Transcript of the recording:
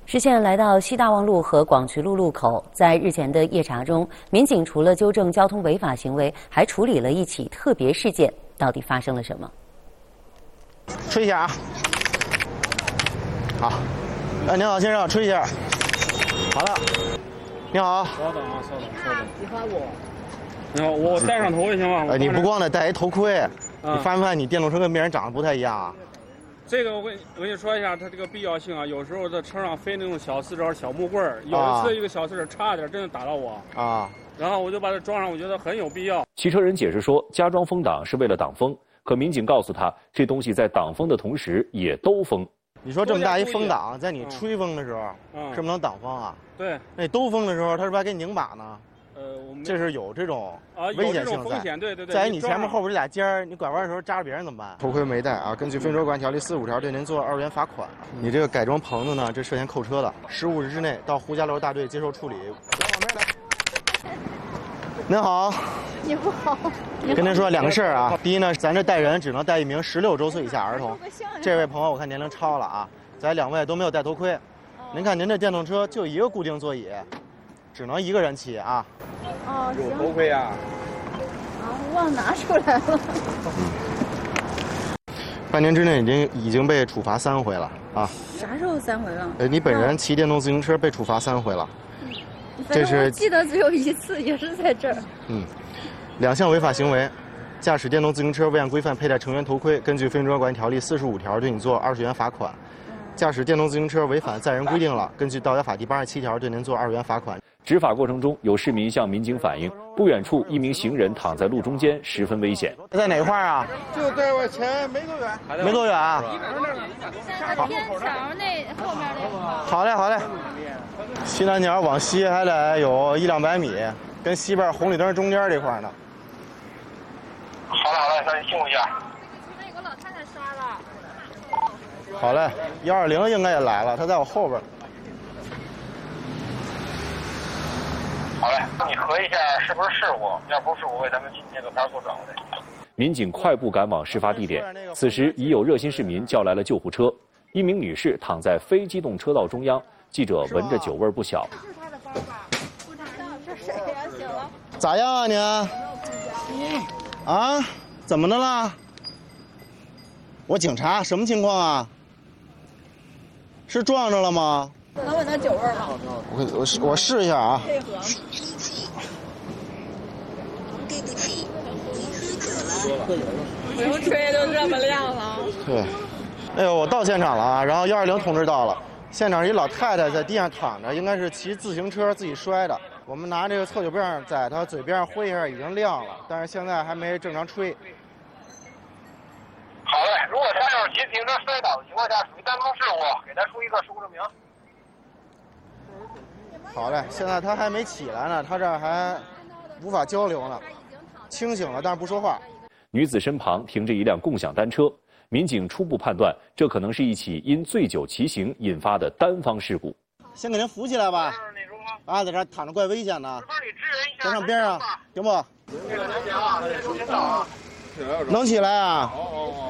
视线来到西大望路和广渠路路口，在日前的夜查中，民警除了纠正交通违法行为，还处理了一起特别事件。到底发生了什么？ 吹一下啊！好，您好，先生，吹一下。好了，你好。 稍等啊，稍等。你喊我。你好，我戴上头盔行吗？ 你不光得戴一头盔，你发没发现你电动车跟别人长得不太一样啊？ 这个我跟你说一下，它这个必要性啊，有时候在车上飞那种小四折、小木棍儿，有一次一个小四折差点真的打到我啊，然后我就把它装上，我觉得很有必要。 骑车人解释说，加装风挡是为了挡风，可民警告诉他，这东西在挡风的同时也兜风。 你说这么大一风挡，在你吹风的时候，是不是能挡风啊？ 对。 那兜风的时候，它是不是还给你拧把呢？ 我们这是有这种危险性风险，对。 在你前面后边这俩尖儿，你拐弯的时候扎着别人怎么办？头盔没戴啊，根据《非车管条例》45条对您做2元罚款。你这个改装棚子呢，这涉嫌扣车的，15日之内到胡家楼大队接受处理。您好， 你好。 跟您说2个事儿啊。第一呢，咱这带人只能带一名16周岁以下儿童。这位朋友我看年龄超了啊，咱2位都没有戴头盔。您看您这电动车就一个固定座椅，只能1个人骑啊。 哦，行。 有头盔啊？ 我忘拿出来了。 半年之内已经被处罚3回了啊。 啥时候3回了？ 你本人骑电动自行车被处罚3回了。这是我记得只有1次，也是在这儿。 2项违法行为：驾驶电动自行车未按规范佩戴成员头盔，根据《非车管条例》45条对你做20元罚款；驾驶电动自行车违反载人规定了，根据《道交法》第87条对您做2元罚款。 执法过程中，有市民向民警反映，不远处一名行人躺在路中间，十分危险。 在哪块啊？ 就在我前没多远。 没多远啊？ 在天桥那后面那个。 好嘞，好嘞。西南角往西还得有100-200米，跟西边红绿灯中间这块呢。 好嘞，那你辛苦一下。 那有个老太太刷了。 好嘞，120应该也来了，他在我后边。 好嘞，你核一下是不是事故？要不是事故，为咱们那个派出所找的。 民警快步赶往事发地点，此时已有热心市民叫来了救护车。一名女士躺在非机动车道中央，记者闻着酒味不小。 这是她的爸爸，不知道是谁呀？醒了。 咋样啊你？啊？怎么的了？我警察，什么情况啊？是撞着了吗？ 能闻到酒味吗？ 我试一下啊。 配合。 对不起，你喝酒了。 不用吹，都这么亮了。 对。哎呦，我到现场了啊，然后120同志到了，现场一老太太在地上躺着，应该是骑自行车自己摔的。我们拿这个测酒泵在她嘴边上挥一下，已经亮了，但是现在还没正常吹。 好嘞，如果他要是骑自行车摔倒的情况下属于单方事故，给他出一个事故证明。 好嘞，现在他还没起来呢，他这儿还无法交流呢，清醒了但是不说话。 女子身旁停着一辆共享单车，民警初步判断，这可能是一起因醉酒骑行引发的单方事故。 先给您扶起来吧。啊，在这躺着怪危险的。再上边上，行不？能起来啊？